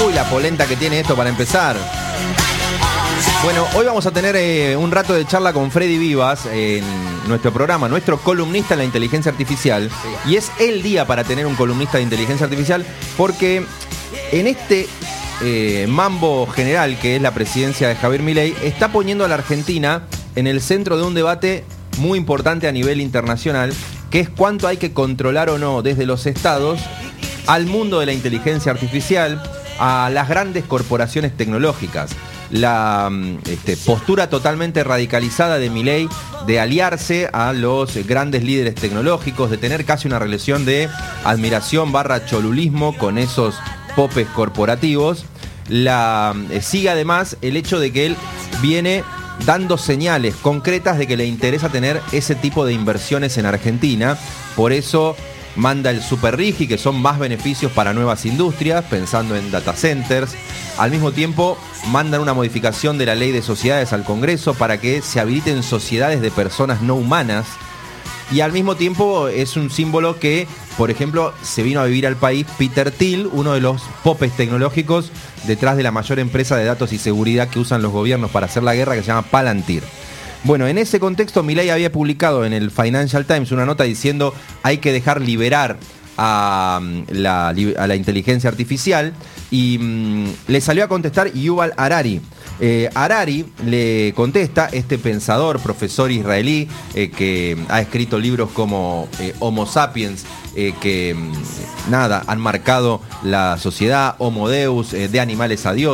Uy, la polenta que tiene esto para empezar. Bueno, hoy vamos a tener un rato de charla con Freddy Vivas en nuestro programa, nuestro columnista en la inteligencia artificial. Sí. Y es el día para tener un columnista de inteligencia artificial porque en este mambo general que es la presidencia de Javier Milei está poniendo a la Argentina en el centro de un debate muy importante a nivel internacional, que es cuánto hay que controlar o no desde los estados al mundo de la inteligencia artificial, a las grandes corporaciones tecnológicas. La postura totalmente radicalizada de Milei de aliarse a los grandes líderes tecnológicos, de tener casi una relación de admiración / cholulismo con esos popes corporativos. Sigue además el hecho de que él viene dando señales concretas de que le interesa tener ese tipo de inversiones en Argentina. Por eso manda el Super Rigi, que son más beneficios para nuevas industrias, pensando en data centers. Al mismo tiempo, mandan una modificación de la ley de sociedades al Congreso para que se habiliten sociedades de personas no humanas. Y al mismo tiempo es un símbolo que, por ejemplo, se vino a vivir al país Peter Thiel, uno de los popes tecnológicos detrás de la mayor empresa de datos y seguridad que usan los gobiernos para hacer la guerra, que se llama Palantir. Bueno, en ese contexto, Milei había publicado en el Financial Times una nota diciendo hay que dejar liberar a la inteligencia artificial y le salió a contestar Yuval Harari. Harari le contesta, este pensador, profesor israelí, que ha escrito libros como Homo Sapiens, que han marcado la sociedad, Homo Deus, de animales a Dios.